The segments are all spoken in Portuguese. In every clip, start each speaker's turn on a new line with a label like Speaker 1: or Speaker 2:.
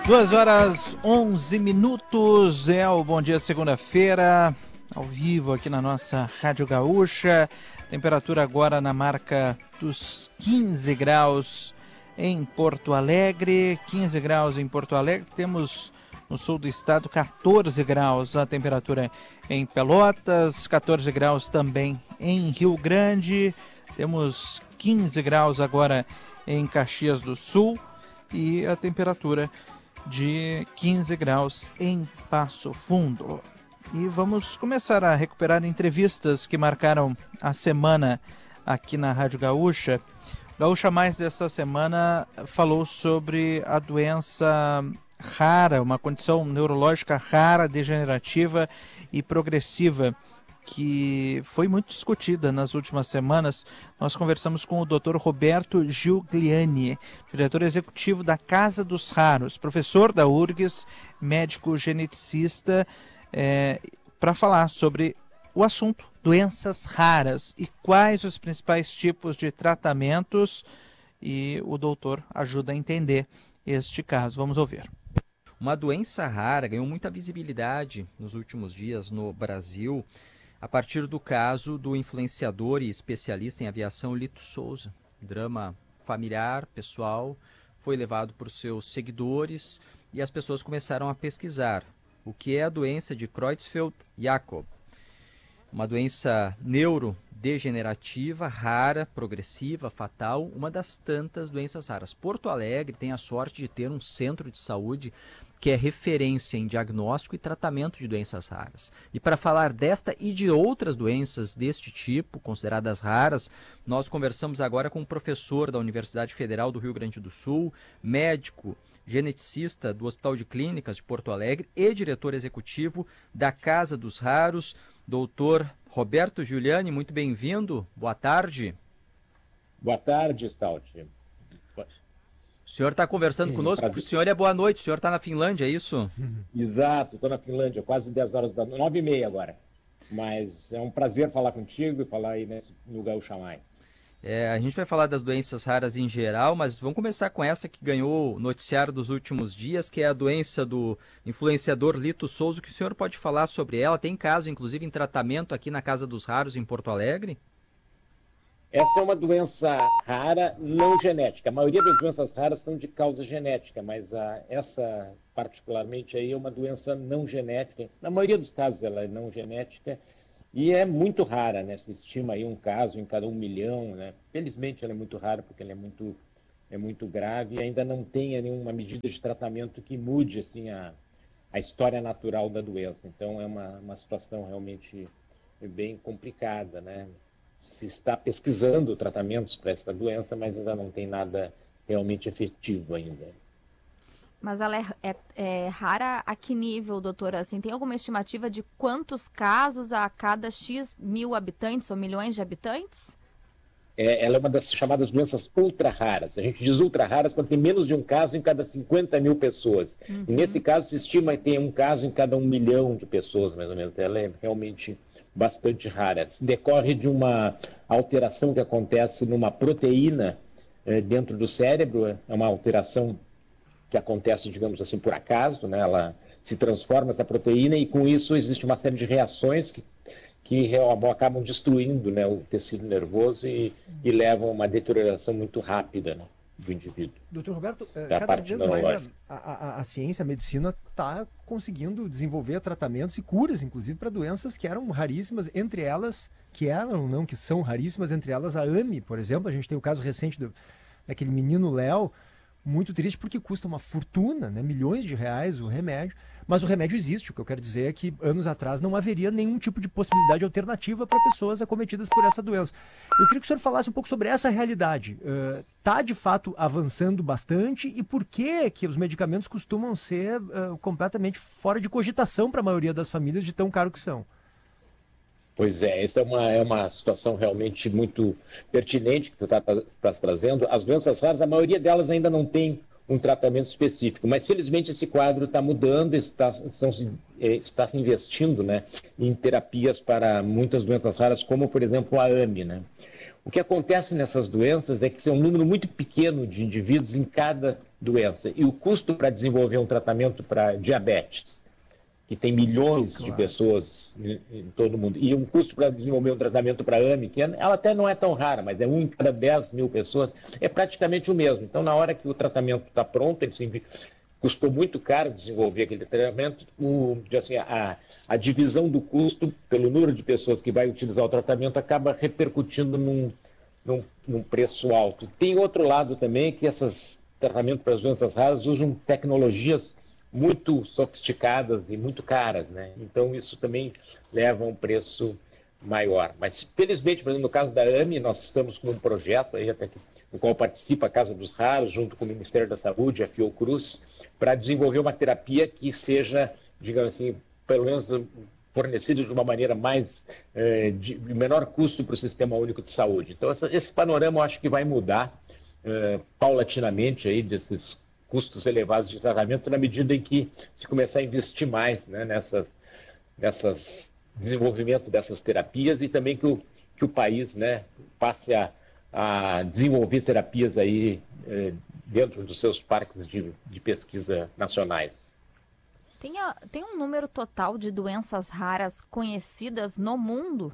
Speaker 1: 2h11, é o Bom Dia Segunda-feira, ao vivo aqui na nossa Rádio Gaúcha. Temperatura agora na marca dos 15 graus em Porto Alegre. 15 graus em Porto Alegre. Temos no sul do estado 14 graus a temperatura em Pelotas, 14 graus também em Rio Grande. Temos 15 graus agora em Caxias do Sul e a temperatura de 15 graus em Passo Fundo. E vamos começar a recuperar entrevistas que marcaram a semana aqui na Rádio Gaúcha. Gaúcha Mais desta semana falou sobre a doença rara, uma condição neurológica rara, degenerativa e progressiva, que foi muito discutida nas últimas semanas. Nós conversamos com o Dr. Roberto Giugliani, diretor executivo da Casa dos Raros, professor da URGS, médico geneticista, para falar sobre o assunto doenças raras e quais os principais tipos de tratamentos, e o doutor ajuda a entender este caso. Vamos ouvir.
Speaker 2: Uma doença rara ganhou muita visibilidade nos últimos dias no Brasil, a partir do caso do influenciador e especialista em aviação Lito Souza. Drama familiar, pessoal, foi levado por seus seguidores e as pessoas começaram a pesquisar o que é a doença de Creutzfeldt-Jakob. Uma doença neurodegenerativa, rara, progressiva, fatal, uma das tantas doenças raras. Porto Alegre tem a sorte de ter um centro de saúde que é referência em diagnóstico e tratamento de doenças raras. E para falar desta e de outras doenças deste tipo, consideradas raras, nós conversamos agora com um professor da Universidade Federal do Rio Grande do Sul, médico geneticista do Hospital de Clínicas de Porto Alegre e diretor executivo da Casa dos Raros, doutor Roberto Giugliani. Muito bem-vindo, boa tarde.
Speaker 3: Boa tarde, Stout.
Speaker 2: O senhor está conversando conosco, o senhor é boa noite, o senhor está na Finlândia, é isso?
Speaker 3: Exato, estou na Finlândia, quase 10 horas da noite, 9h30 agora. Mas é um prazer falar contigo e falar aí no Gaúcha Mais.
Speaker 2: A gente vai falar das doenças raras em geral, mas vamos começar com essa que ganhou o noticiário dos últimos dias, que é a doença do influenciador Lito Souza. O que o senhor pode falar sobre ela? Tem caso, inclusive, em tratamento aqui na Casa dos Raros, em Porto Alegre?
Speaker 3: Essa é uma doença rara não genética. A maioria das doenças raras são de causa genética, mas essa particularmente aí é uma doença não genética. Na maioria dos casos ela é não genética e é muito rara, né? Se estima aí um caso em cada 1 milhão, né? Felizmente ela é muito rara porque ela é muito grave e ainda não tem nenhuma medida de tratamento que mude assim a história natural da doença. Então é uma situação realmente bem complicada, né? Se está pesquisando tratamentos para essa doença, mas ainda não tem nada realmente efetivo ainda.
Speaker 4: Mas ela é rara a que nível, doutora? Assim, tem alguma estimativa de quantos casos a cada X mil habitantes ou milhões de habitantes?
Speaker 3: Ela é uma das chamadas doenças ultra raras. A gente diz ultra raras quando tem menos de um caso em cada 50 mil pessoas.
Speaker 4: Uhum.
Speaker 3: E nesse caso se estima que tem um caso em cada 1 milhão de pessoas, mais ou menos. Ela é realmente bastante rara. Decorre de uma alteração que acontece numa proteína dentro do cérebro. É uma alteração que acontece, digamos assim, por acaso, né? Ela se transforma essa proteína e com isso existe uma série de reações que acabam destruindo, né, o tecido nervoso e levam a uma deterioração muito rápida, né, do indivíduo.
Speaker 5: Doutor Roberto, cada vez mais a ciência, a medicina está conseguindo desenvolver tratamentos e curas, inclusive, para doenças que eram raríssimas, entre elas, que são raríssimas, entre elas a AME, por exemplo. A gente tem o caso recente daquele menino Léo, muito triste porque custa uma fortuna, né, milhões de reais o remédio, mas o remédio existe. O que eu quero dizer é que anos atrás não haveria nenhum tipo de possibilidade alternativa para pessoas acometidas por essa doença. Eu queria que o senhor falasse um pouco sobre essa realidade. Está de fato avançando bastante e por que os medicamentos costumam ser completamente fora de cogitação para a maioria das famílias de tão caro que são?
Speaker 3: Pois é, essa é uma situação realmente muito pertinente que tu estás trazendo. As doenças raras, a maioria delas ainda não tem um tratamento específico, mas felizmente esse quadro está mudando, está se investindo, né, em terapias para muitas doenças raras, como por exemplo a AME, né? O que acontece nessas doenças é que são um número muito pequeno de indivíduos em cada doença. E o custo para desenvolver um tratamento para diabetes, que tem milhões de pessoas em todo o mundo, e um custo para desenvolver um tratamento para AMI, que ela até não é tão rara, mas é 1 em cada 10 mil pessoas, é praticamente o mesmo. Então, na hora que o tratamento está pronto, custou muito caro desenvolver aquele tratamento, assim, a divisão do custo pelo número de pessoas que vai utilizar o tratamento acaba repercutindo num preço alto. Tem outro lado também, que esses tratamentos para as doenças raras usam tecnologias muito sofisticadas e muito caras, né? Então isso também leva a um preço maior. Mas felizmente, por exemplo, no caso da AMI, nós estamos com um projeto aí, até no qual participa a Casa dos Raros, junto com o Ministério da Saúde, a Fiocruz, para desenvolver uma terapia que seja, digamos assim, pelo menos fornecida de uma maneira mais de menor custo para o Sistema Único de Saúde. Então esse panorama eu acho que vai mudar paulatinamente aí desses custos elevados de tratamento, na medida em que se começar a investir mais, né, nessas desenvolvimento dessas terapias, e também que o país, né, passe a desenvolver terapias aí dentro dos seus parques de pesquisa nacionais.
Speaker 4: Tem um número total de doenças raras conhecidas no mundo?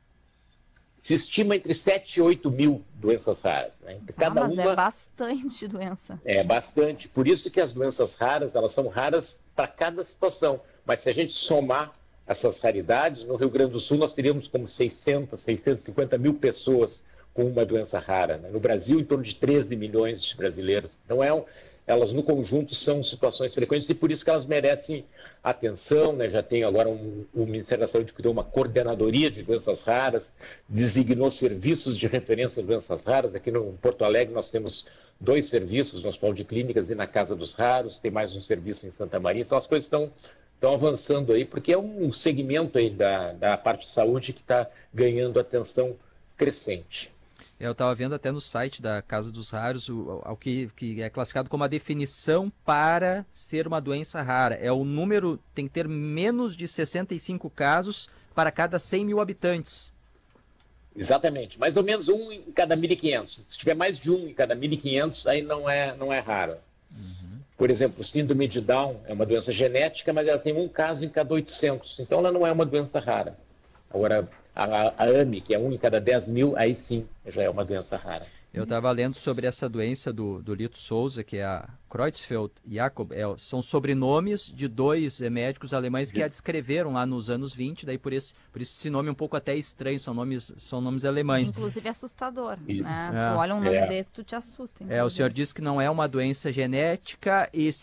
Speaker 3: Se estima entre 7 e 8 mil doenças raras. Né?
Speaker 4: Mas é bastante doença.
Speaker 3: É bastante. Por isso que as doenças raras, elas são raras para cada situação. Mas se a gente somar essas raridades, no Rio Grande do Sul nós teríamos como 650 mil pessoas com uma doença rara. Né? No Brasil, em torno de 13 milhões de brasileiros. Então, elas no conjunto são situações frequentes e por isso que elas merecem atenção, né? Já tem agora o Ministério da Saúde criou uma coordenadoria de doenças raras, designou serviços de referência de doenças raras. Aqui no Porto Alegre nós temos 2 serviços, no Hospital de Clínicas e na Casa dos Raros, tem mais um serviço em Santa Maria. Então as coisas estão avançando aí, porque é um segmento aí da parte de saúde que está ganhando atenção crescente.
Speaker 2: Eu estava vendo até no site da Casa dos Raros o que é classificado como a definição para ser uma doença rara. É o número, tem que ter menos de 65 casos para cada 100 mil habitantes.
Speaker 3: Exatamente, mais ou menos 1 em cada 1.500. Se tiver mais de 1 em cada 1.500, aí não é raro. Uhum. Por exemplo, o síndrome de Down é uma doença genética, mas ela tem 1 caso em cada 800. Então ela não é uma doença rara. Agora, a AMI, que é 1 em cada 10 mil, aí sim já é uma doença rara.
Speaker 2: Eu estava lendo sobre essa doença do Lito Souza, que é a Creutzfeldt-Jakob. São sobrenomes de 2 médicos alemães que a descreveram lá nos anos 20, daí por isso esse nome é um pouco até estranho, são nomes alemães.
Speaker 4: Inclusive assustador, né? Tu olha um nome desse, tu te assusta.
Speaker 2: O senhor disse que não é uma doença genética e